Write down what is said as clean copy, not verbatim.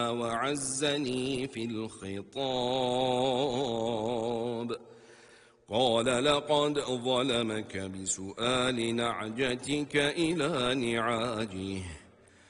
وعزني في الخطاب قال لقد ظلمك بسؤال نعجتك إلى نعاجه